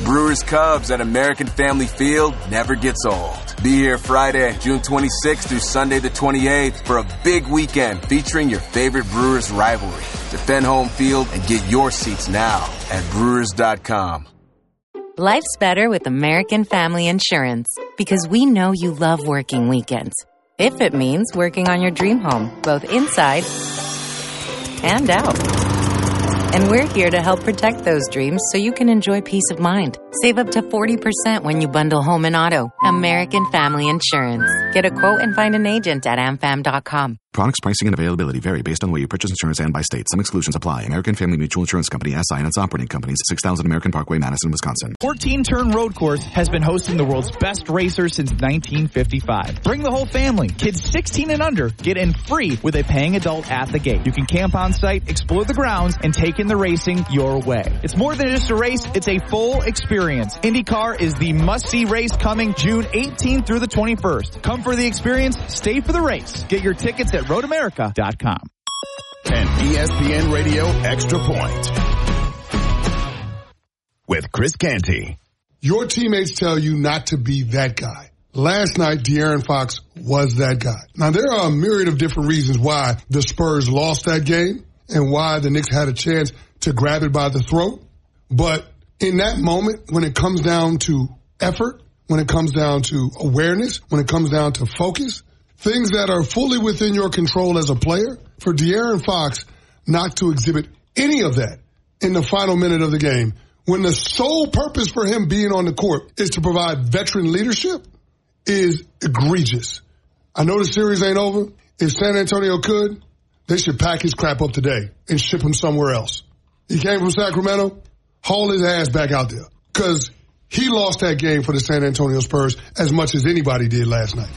Brewers Cubs at American Family Field never gets old. Be here Friday, June 26th through Sunday the 28th for a big weekend featuring your favorite Brewers rivalry. Defend home field and get your seats now at Brewers.com. Life's better with American Family Insurance because we know you love working weekends. If it means working on your dream home, both inside and out. And we're here to help protect those dreams so you can enjoy peace of mind. Save up to 40% when you bundle home and auto. American Family Insurance. Get a quote and find an agent at amfam.com. Products, pricing, and availability vary based on the way you purchase insurance and by state. Some exclusions apply. American Family Mutual Insurance Company, SI, and its operating companies, 6000 American Parkway, Madison, Wisconsin. 14 Turn Road Course has been hosting the world's best racers since 1955. Bring the whole family. Kids 16 and under get in free with a paying adult at the gate. You can camp on site, explore the grounds, and take in the racing your way. It's more than just a race, it's a full experience. IndyCar is the must-see race coming June 18th through the 21st. Come for the experience, stay for the race. Get your tickets at roadamerica.com. And ESPN Radio Extra Point with Chris Canty. Your teammates tell you not to be that guy. Last night, De'Aaron Fox was that guy. Now, there are a myriad of different reasons why the Spurs lost that game and why the Knicks had a chance to grab it by the throat. But in that moment, when it comes down to effort, when it comes down to awareness, when it comes down to focus, things that are fully within your control as a player, for De'Aaron Fox not to exhibit any of that in the final minute of the game, when the sole purpose for him being on the court is to provide veteran leadership, is egregious. I know the series ain't over. If San Antonio could, they should pack his crap up today and ship him somewhere else. He came from Sacramento, haul his ass back out there, because he lost that game for the San Antonio Spurs as much as anybody did last night.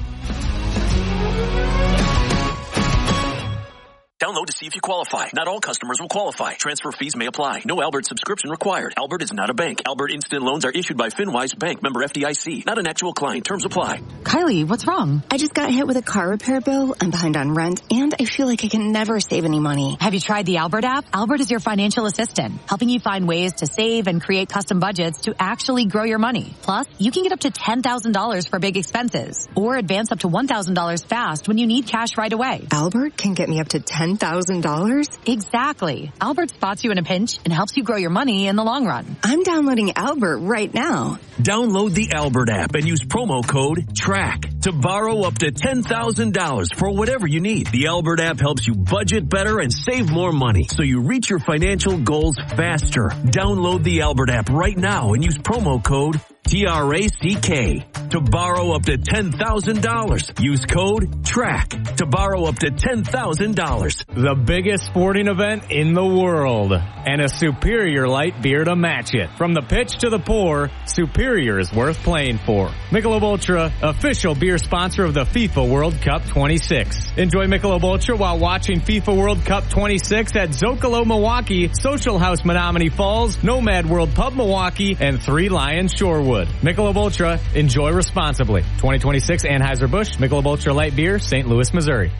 Download to see if you qualify. Not all customers will qualify. Transfer fees may apply. No Albert subscription required. Albert is not a bank. Albert Instant Loans are issued by FinWise Bank, member FDIC. Not an actual client. Terms apply. Kylie, what's wrong? I just got hit with a car repair bill. I'm behind on rent, and I feel like I can never save any money. Have you tried the Albert app? Albert is your financial assistant, helping you find ways to save and create custom budgets to actually grow your money. Plus, you can get up to $10,000 for big expenses, or advance up to $1,000 fast when you need cash right away. Albert can get me up to $10,000? Exactly. Albert spots you in a pinch and helps you grow your money in the long run. I'm downloading Albert right now. Download the Albert app and use promo code TRACK to borrow up to $10,000 for whatever you need. The Albert app helps you budget better and save more money so you reach your financial goals faster. Download the Albert app right now and use promo code TRACK to borrow up to $10,000. Use code TRACK to borrow up to $10,000. The biggest sporting event in the world, and a superior light beer to match it. From the pitch to the pour, Superior is worth playing for. Michelob Ultra, official beer sponsor of the FIFA World Cup 26. Enjoy Michelob Ultra while watching FIFA World Cup 26 at Zocalo Milwaukee, Social House Menominee Falls, Nomad World Pub Milwaukee, and Three Lions Shorewood. Michelob Ultra, enjoy responsibly. 2026 Anheuser-Busch, Michelob Ultra Light Beer, St. Louis, Missouri.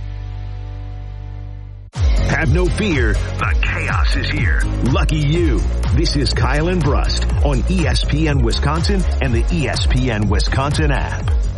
Have no fear, the chaos is here. Lucky you. This is Kyle and Brust on ESPN Wisconsin and the ESPN Wisconsin app.